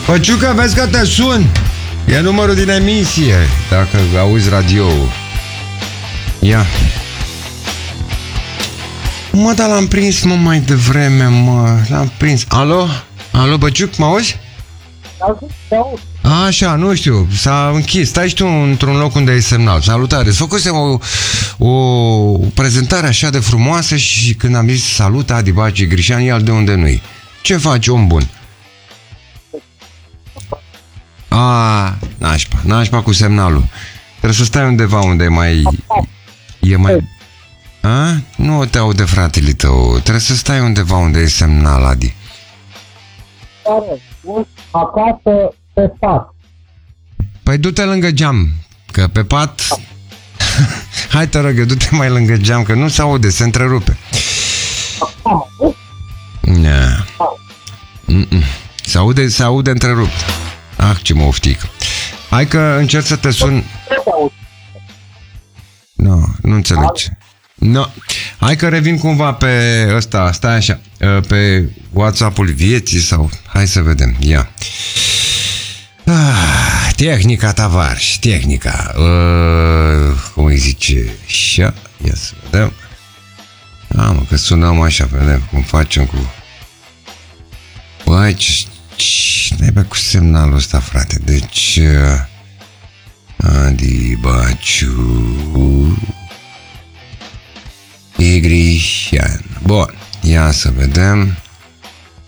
Păciucă, vezi că te sun. E numărul din emisie, dacă auzi radio-ul. Ia. Mă, dar l-am prins, mă, mai devreme, mă. L-am prins. Alo? Alo, Băciuc, mă auzi? Așa, nu știu, s-a închis. Stai și tu într-un loc unde ai semnal. Salutare. Îți făcusem o prezentare așa de frumoasă și când am zis salut, Adi Baci, Grișan, iar de unde nu-i. Ce faci, om bun? Nașpa cu semnalul. Trebuie să stai undeva unde e mai... Nu te aude, fratele tău. Trebuie să stai undeva unde e semnal, Adi. Acasă pe pat. Păi du-te lângă geam, că pe pat... Hai te rog, du-te mai lângă geam, că nu se aude, se întrerupe. Se aude întrerupt. Ce mă oftic. Hai că încerc să te sun. Nu înțelegi. Hai că revin cumva pe ăsta, stai așa, pe WhatsApp-ul vieții sau... Hai să vedem, ia. Tehnica, tavarș, tehnica. Cum îi zice? Ia să vedem. Mă, că sunăm așa, vedem cum facem cu... Băi, ce cu semnalul ăsta, frate? Deci... Adi Baciu... Igrișan. Bun, ia să vedem.